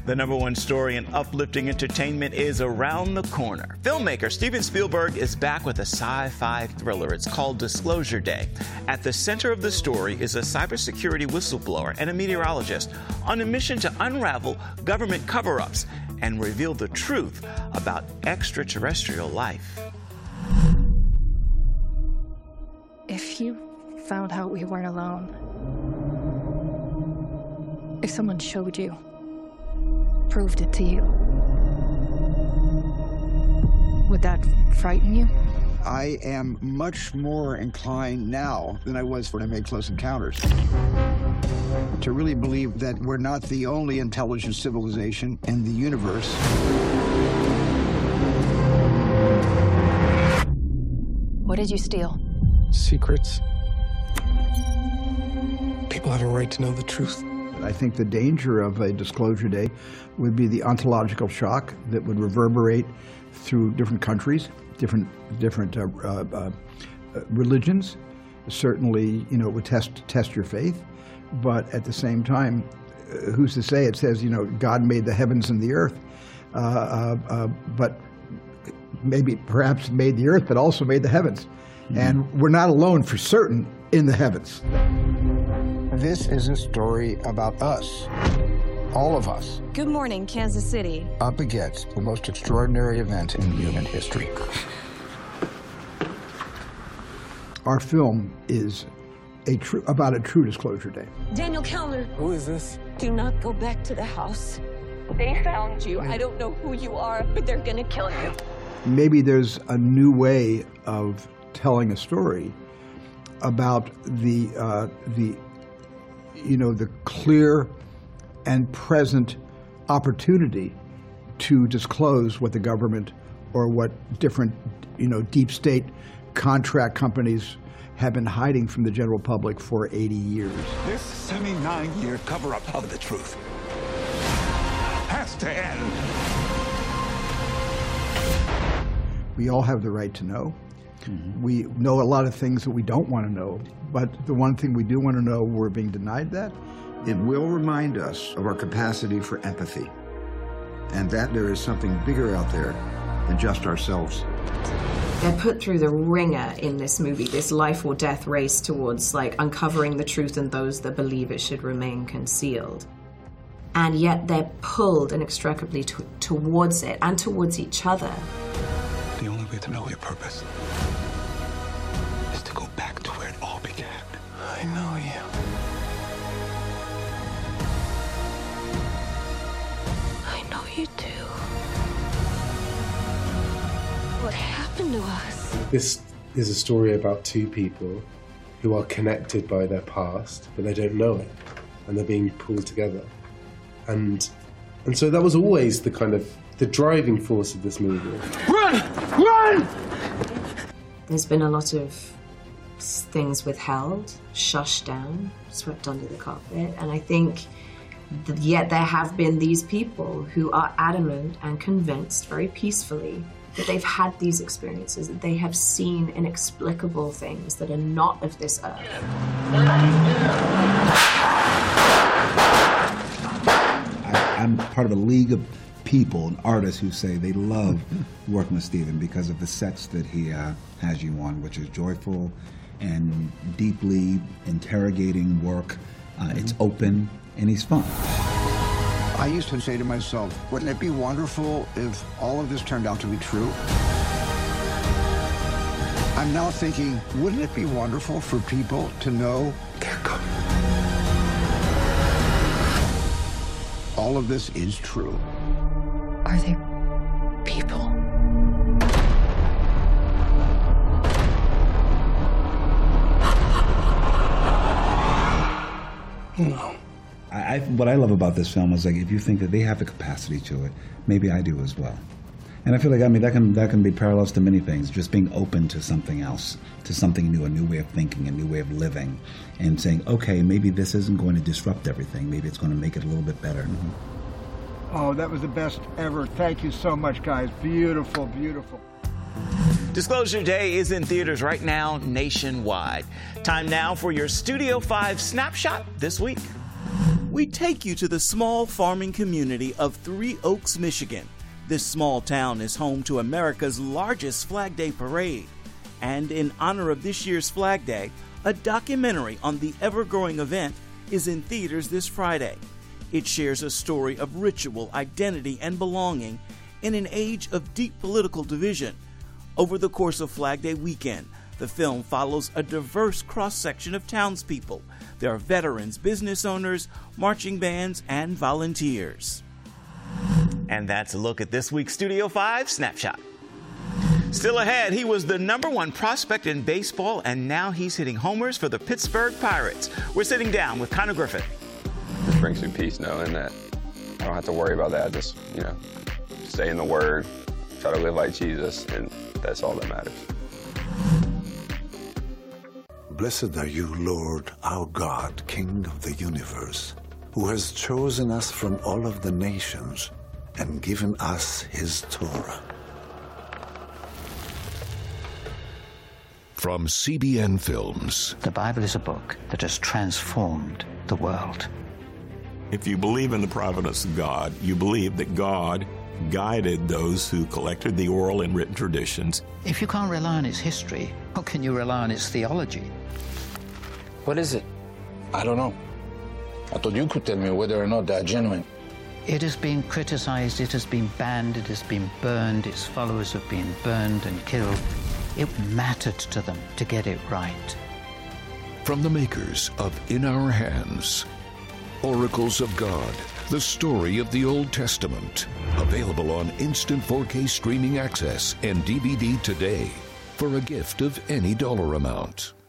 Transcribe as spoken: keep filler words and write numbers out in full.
The number one story in uplifting entertainment is around the corner. Filmmaker Steven Spielberg is back with a sci-fi thriller. It's called Disclosure Day. At the center of the story is a cybersecurity whistleblower and a meteorologist on a mission to unravel government cover-ups and reveal the truth about extraterrestrial life. If you found out we weren't alone, if someone showed you, proved it to you, would that frighten you? I am much more inclined now than I was when I made Close Encounters to really believe that we're not the only intelligent civilization in the universe. What did you steal? Secrets. People have a right to know the truth. I think the danger of a Disclosure Day would be the ontological shock that would reverberate through different countries, different different uh, uh, uh, religions. Certainly, you know, it would test test your faith, but at the same time, uh, who's to say? It says, you know, God made the heavens and the earth, uh, uh, uh, but maybe perhaps made the earth, but also made the heavens, mm-hmm. and we're not alone for certain in the heavens. This is a story about us, all of us. Good morning, Kansas City. Up against the most extraordinary event in human history. Our film is a true, about a true Disclosure Day. Daniel Kellner. Who is this? Do not go back to the house. They found you. I don't know who you are, but they're gonna kill you. Maybe there's a new way of telling a story about the uh, the you know the clear and present opportunity to disclose what the government or what different you know deep state contract companies have been hiding from the general public for eighty years. This seventy-nine year cover-up of the truth has to end. We all have the right to know. Mm-hmm. We know a lot of things that we don't want to know, but the one thing we do want to know, we're being denied that. It will remind us of our capacity for empathy, and that there is something bigger out there than just ourselves. They're put through the ringer in this movie, this life or death race towards like uncovering the truth and those that believe it should remain concealed. And yet they're pulled inextricably to towards it and towards each other. The only way to know your purpose is to go back to where it all began. I know you. I know you do. What happened to us? This is a story about two people who are connected by their past, but they don't know it, and they're being pulled together. And and so that was always the kind of the driving force of this movie. Run! Run! There's been a lot of things withheld, shushed down, swept under the carpet, and I think that yet there have been these people who are adamant and convinced very peacefully that they've had these experiences, that they have seen inexplicable things that are not of this earth. I, I'm part of a league of people and artists who say they love working with Steven because of the sets that he uh, has you on, which is joyful and deeply interrogating work. Uh, mm-hmm. It's open and he's fun. I used to say to myself, wouldn't it be wonderful if all of this turned out to be true? I'm now thinking, wouldn't it be wonderful for people to know they're coming? All of this is true. Are they people? No. I, I, what I love about this film is like if you think that they have the capacity to it, maybe I do as well. And I feel like I mean that can that can be parallels to many things. Just being open to something else, to something new, a new way of thinking, a new way of living, and saying, okay, maybe this isn't going to disrupt everything. Maybe it's going to make it a little bit better. Mm-hmm. Oh, that was the best ever. Thank you so much, guys. Beautiful, beautiful. Disclosure Day is in theaters right now nationwide. Time now for your Studio five snapshot this week. We take you to the small farming community of Three Oaks, Michigan. This small town is home to America's largest Flag Day parade. And in honor of this year's Flag Day, a documentary on the ever-growing event is in theaters this Friday. It shares a story of ritual, identity, and belonging in an age of deep political division. Over the course of Flag Day weekend, the film follows a diverse cross-section of townspeople. There are veterans, business owners, marching bands, and volunteers. And that's a look at this week's Studio five Snapshot. Still ahead, he was the number one prospect in baseball, and now he's hitting homers for the Pittsburgh Pirates. We're sitting down with Connor Griffin. It brings me peace knowing that I don't have to worry about that. Just, you know, stay in the Word, try to live like Jesus, and that's all that matters. Blessed are you, Lord, our God, King of the universe, who has chosen us from all of the nations and given us his Torah. From C B N Films. The Bible is a book that has transformed the world. If you believe in the providence of God, you believe that God guided those who collected the oral and written traditions. If you can't rely on its history, how can you rely on its theology? What is it? I don't know. I thought you could tell me whether or not they're genuine. It has been criticized, it has been banned, it has been burned, its followers have been burned and killed. It mattered to them to get it right. From the makers of In Our Hands, Oracles of God, the story of the Old Testament. Available on instant four K streaming access and D V D today for a gift of any dollar amount.